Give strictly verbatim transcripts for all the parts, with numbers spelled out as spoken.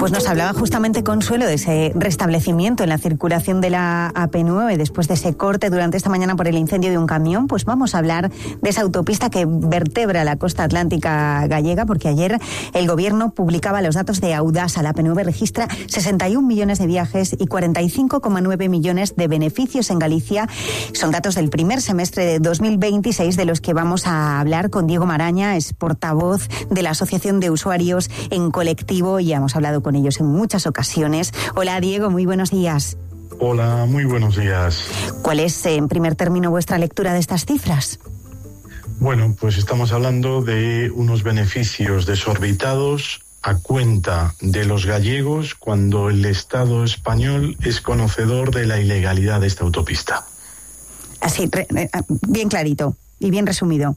Pues nos hablaba justamente Consuelo de ese restablecimiento en la circulación de la A P nueve después de ese corte durante esta mañana por el incendio de un camión. Pues vamos a hablar de esa autopista que vertebra la costa atlántica gallega, porque ayer el gobierno publicaba los datos de Audasa. La A P nueve registra sesenta y un millones de viajes y cuarenta y cinco coma nueve millones de beneficios en Galicia. Son datos del primer semestre de dos mil veintiséis, de los que vamos a hablar con Diego Maraña, es portavoz de la Asociación de Usuarios en Colectivo, y hemos hablado con ellos en muchas ocasiones. Hola Diego, muy buenos días. Hola, muy buenos días. ¿Cuál es, en primer término, vuestra lectura de estas cifras? Bueno, pues estamos hablando de unos beneficios desorbitados a cuenta de los gallegos cuando el Estado español es conocedor de la ilegalidad de esta autopista. Así, re, re, bien clarito y bien resumido.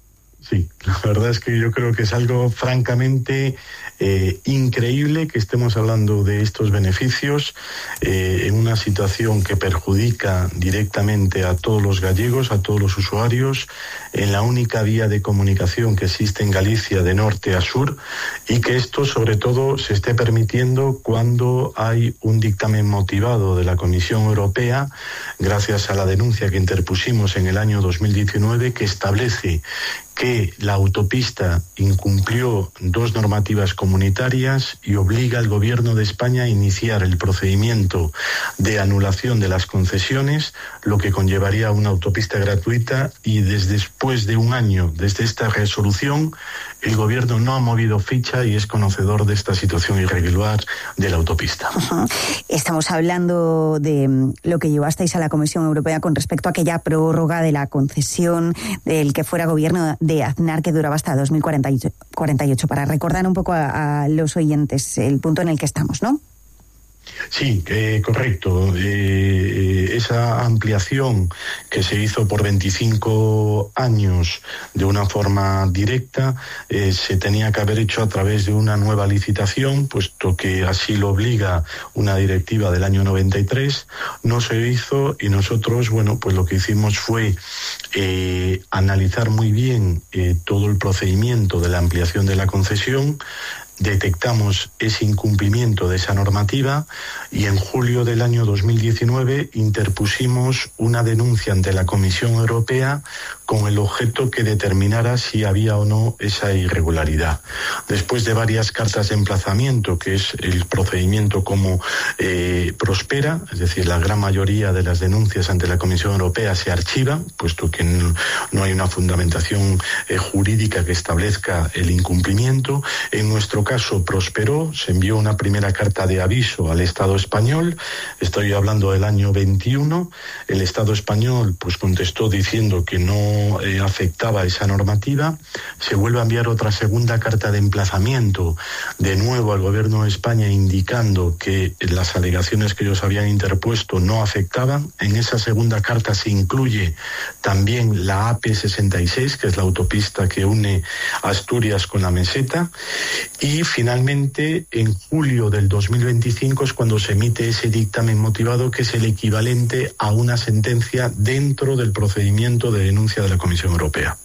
Sí, la verdad es que yo creo que es algo francamente eh, increíble que estemos hablando de estos beneficios eh, en una situación que perjudica directamente a todos los gallegos, a todos los usuarios, en la única vía de comunicación que existe en Galicia de norte a sur, y que esto sobre todo se esté permitiendo cuando hay un dictamen motivado de la Comisión Europea, gracias a la denuncia que interpusimos en el año dos mil diecinueve, que establece que la autopista incumplió dos normativas comunitarias y obliga al Gobierno de España a iniciar el procedimiento de anulación de las concesiones, lo que conllevaría una autopista gratuita, y desde después de un año desde esta resolución el Gobierno no ha movido ficha y es conocedor de esta situación irregular de la autopista. Uh-huh. Estamos hablando de lo que llevasteis a la Comisión Europea con respecto a aquella prórroga de la concesión del que fuera gobierno de Aznar, que duraba hasta dos mil cuarenta y ocho, para recordar un poco a, a los oyentes el punto en el que estamos, ¿no? Sí, eh, correcto. Eh, esa ampliación que se hizo por veinticinco años de una forma directa eh, se tenía que haber hecho a través de una nueva licitación, puesto que así lo obliga una directiva del año noventa y tres. No se hizo, y nosotros, bueno, pues lo que hicimos fue eh, analizar muy bien eh, todo el procedimiento de la ampliación de la concesión. Detectamos ese incumplimiento de esa normativa y en julio del año dos mil diecinueve interpusimos una denuncia ante la Comisión Europea con el objeto que determinara si había o no esa irregularidad. Después de varias cartas de emplazamiento, que es el procedimiento como eh, prospera, es decir, la gran mayoría de las denuncias ante la Comisión Europea se archivan, puesto que no, no hay una fundamentación eh, jurídica que establezca el incumplimiento. En nuestro caso prosperó, se envió una primera carta de aviso al Estado español, estoy hablando del año veintiuno, el Estado español pues contestó diciendo que no eh, afectaba esa normativa, se vuelve a enviar otra segunda carta de emplazamiento de nuevo al Gobierno de España indicando que las alegaciones que ellos habían interpuesto no afectaban. En esa segunda carta se incluye también la A P sesenta y seis, que es la autopista que une Asturias con la meseta. Y finalmente, en julio del dos mil veinticinco es cuando se emite ese dictamen motivado, que es el equivalente a una sentencia dentro del procedimiento de denuncia de la Comisión Europea.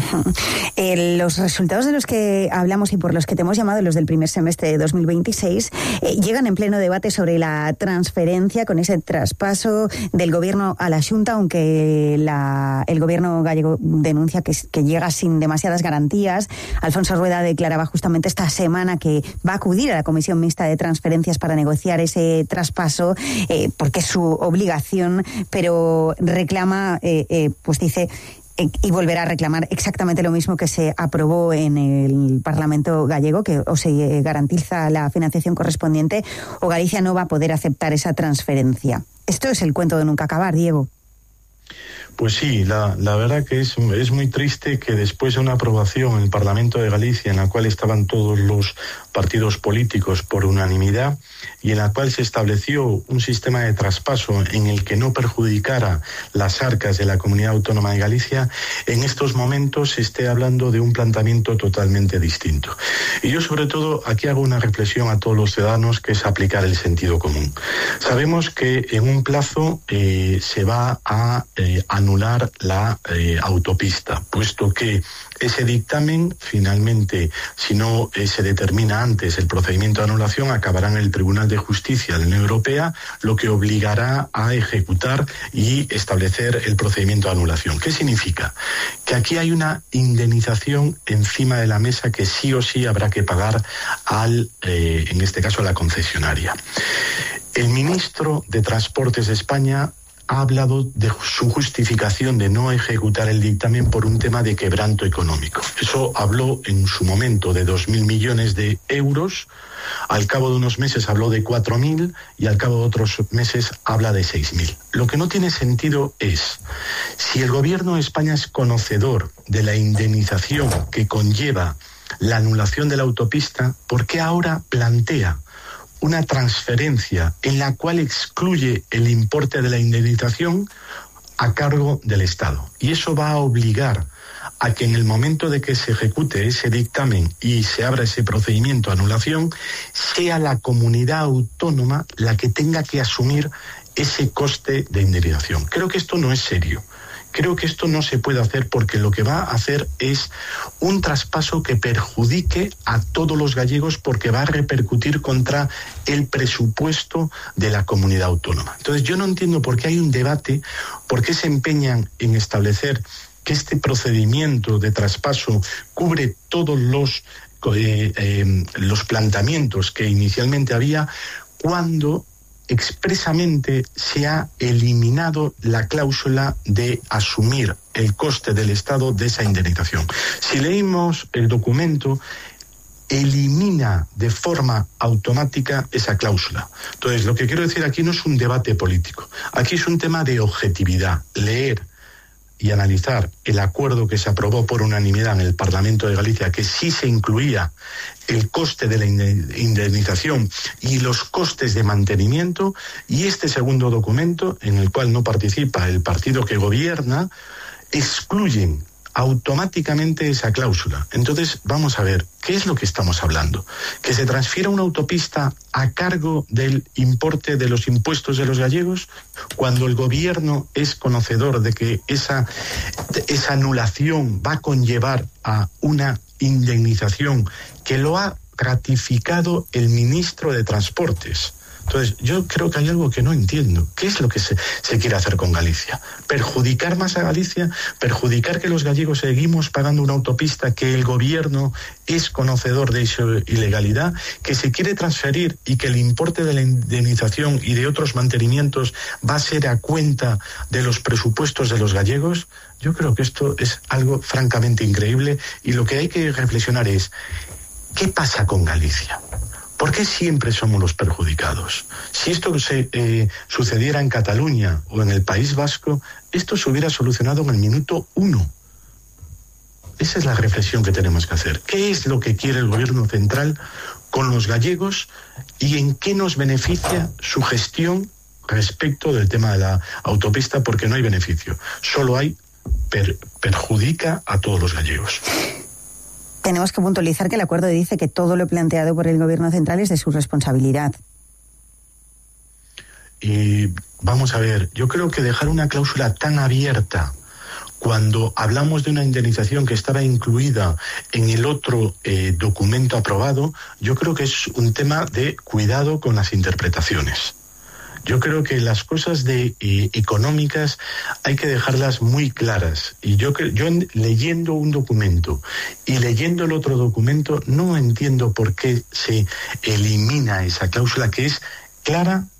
Eh, los resultados de los que hablamos y por los que te hemos llamado, los del primer semestre de dos mil veintiséis, eh, llegan en pleno debate sobre la transferencia, con ese traspaso del gobierno a la Xunta, aunque la, el gobierno gallego denuncia que, que llega sin demasiadas garantías. Alfonso Rueda declaraba justamente esta semana que va a acudir a la Comisión Mixta de Transferencias para negociar ese traspaso, eh, porque es su obligación, pero reclama, eh, eh, pues dice... y volverá a reclamar exactamente lo mismo que se aprobó en el Parlamento gallego, que o se garantiza la financiación correspondiente o Galicia no va a poder aceptar esa transferencia. Esto es el cuento de nunca acabar, Diego. Pues sí, la, la verdad que es, es muy triste que después de una aprobación en el Parlamento de Galicia, en la cual estaban todos los partidos políticos por unanimidad, y en la cual se estableció un sistema de traspaso en el que no perjudicara las arcas de la Comunidad Autónoma de Galicia, en estos momentos se esté hablando de un planteamiento totalmente distinto. Y yo sobre todo aquí hago una reflexión a todos los ciudadanos, que es aplicar el sentido común. Sabemos que en un plazo eh, se va a eh, anular anular la eh, autopista, puesto que ese dictamen, finalmente, si no eh, se determina antes el procedimiento de anulación, acabará en el Tribunal de Justicia de la Unión Europea, lo que obligará a ejecutar y establecer el procedimiento de anulación. ¿Qué significa? Que aquí hay una indemnización encima de la mesa que sí o sí habrá que pagar al, eh, en este caso, a la concesionaria. El ministro de Transportes de España ha hablado de su justificación de no ejecutar el dictamen por un tema de quebranto económico. Eso habló en su momento de dos mil millones de euros, al cabo de unos meses habló de cuatro mil y al cabo de otros meses habla de seis mil. Lo que no tiene sentido es, si el gobierno de España es conocedor de la indemnización que conlleva la anulación de la autopista, ¿por qué ahora plantea una transferencia en la cual excluye el importe de la indemnización a cargo del Estado? Y eso va a obligar a que en el momento de que se ejecute ese dictamen y se abra ese procedimiento de anulación, sea la comunidad autónoma la que tenga que asumir ese coste de indemnización. Creo que esto no es serio. Creo que esto no se puede hacer porque lo que va a hacer es un traspaso que perjudique a todos los gallegos porque va a repercutir contra el presupuesto de la comunidad autónoma. Entonces yo no entiendo por qué hay un debate, por qué se empeñan en establecer que este procedimiento de traspaso cubre todos los, eh, eh, los planteamientos que inicialmente había, cuando expresamente se ha eliminado la cláusula de asumir el coste del Estado de esa indemnización. Si leímos el documento, elimina de forma automática esa cláusula. Entonces, lo que quiero decir aquí no es un debate político, aquí es un tema de objetividad. Leer y analizar el acuerdo que se aprobó por unanimidad en el Parlamento de Galicia, que sí se incluía el coste de la indemnización y los costes de mantenimiento, y este segundo documento, en el cual no participa el partido que gobierna, excluyen automáticamente esa cláusula. Entonces, vamos a ver, ¿qué es lo que estamos hablando? ¿Que se transfiera una autopista a cargo del importe de los impuestos de los gallegos, cuando el gobierno es conocedor de que esa, esa anulación va a conllevar a una indemnización que lo ha ratificado el ministro de Transportes? Entonces, yo creo que hay algo que no entiendo. ¿Qué es lo que se, se quiere hacer con Galicia? ¿Perjudicar más a Galicia? ¿Perjudicar que los gallegos seguimos pagando una autopista que el gobierno es conocedor de esa ilegalidad? ¿Que se quiere transferir y que el importe de la indemnización y de otros mantenimientos va a ser a cuenta de los presupuestos de los gallegos? Yo creo que esto es algo francamente increíble, y lo que hay que reflexionar es, ¿qué pasa con Galicia? ¿Por qué siempre somos los perjudicados? Si esto se, eh, sucediera en Cataluña o en el País Vasco, esto se hubiera solucionado en el minuto uno. Esa es la reflexión que tenemos que hacer. ¿Qué es lo que quiere el gobierno central con los gallegos y en qué nos beneficia su gestión respecto del tema de la autopista? Porque no hay beneficio, solo hay per, perjudica a todos los gallegos. Tenemos que puntualizar que el acuerdo dice que todo lo planteado por el gobierno central es de su responsabilidad. Y vamos a ver, yo creo que dejar una cláusula tan abierta cuando hablamos de una indemnización que estaba incluida en el otro eh, documento aprobado, yo creo que es un tema de cuidado con las interpretaciones. Yo creo que las cosas de eh, económicas hay que dejarlas muy claras. Y yo, yo leyendo un documento y leyendo el otro documento no entiendo por qué se elimina esa cláusula que es clara